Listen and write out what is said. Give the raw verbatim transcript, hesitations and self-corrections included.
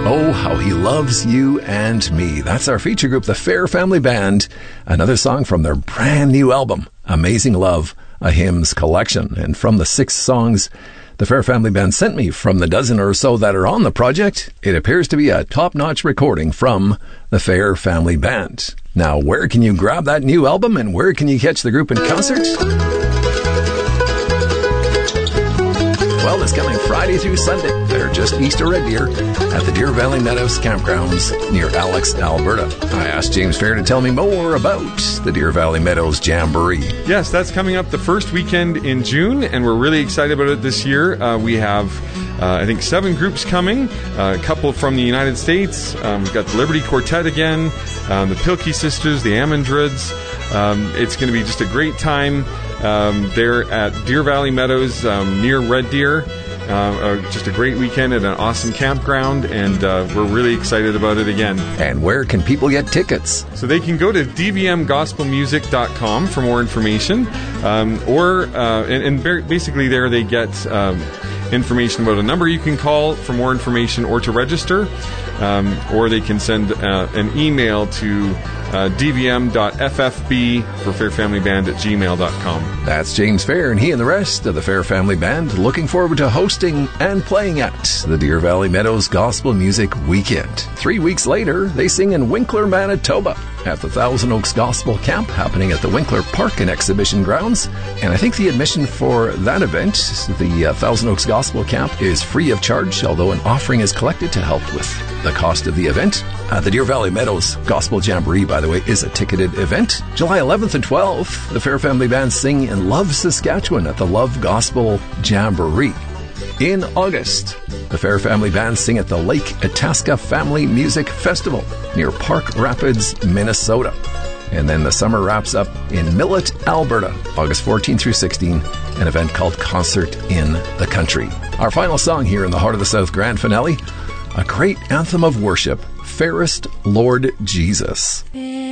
Oh, How He Loves You and Me. That's our feature group, the Fair Family Band. Another song from their brand new album, Amazing Love, a hymns collection. And from the six songs the Fair Family Band sent me from the dozen or so that are on the project, it appears to be a top-notch recording from the Fair Family Band. Now, where can you grab that new album and where can you catch the group in concert? Well, this coming Friday through Sunday, they're just east of Red Deer at the Deer Valley Meadows Campgrounds near Alex, Alberta. I asked James Fair to tell me more about the Deer Valley Meadows Jamboree. Yes, that's coming up the first weekend in June, and we're really excited about it this year. Uh, we have, uh, I think, seven groups coming, uh, a couple from the United States. Um, we've got the Liberty Quartet again, um, the Pilkey Sisters, the Ammondrids. Um, it's going to be just a great time. Um, they're at Deer Valley Meadows um, near Red Deer. Uh, uh, just a great weekend at an awesome campground, and uh, we're really excited about it again. And where can people get tickets? So they can go to d v m gospel music dot com for more information, um, or uh, and, and basically there they get um, information about a number you can call for more information or to register, um, or they can send uh, an email to Uh, d v m dot f f b for Fair Family Band at gmail dot com. That's James Fair, and he and the rest of the Fair Family Band looking forward to hosting and playing at the Deer Valley Meadows Gospel Music Weekend. Three weeks later, they sing in Winkler, Manitoba at the Thousand Oaks Gospel Camp happening at the Winkler Park and Exhibition Grounds. And I think the admission for that event, the uh, Thousand Oaks Gospel Camp, is free of charge, although an offering is collected to help with the cost of the event. Uh, the Deer Valley Meadows Gospel Jamboree, by the way, is a ticketed event. July eleventh and twelfth, the Fair Family Band sing in Love, Saskatchewan at the Love Gospel Jamboree. In August, the Fair Family Band sing at the Lake Itasca Family Music Festival near Park Rapids, Minnesota. And then the summer wraps up in Millet, Alberta, August fourteenth through sixteenth, an event called Concert in the Country. Our final song here in the Heart of the South grand finale, a great anthem of worship, Fairest Lord Jesus.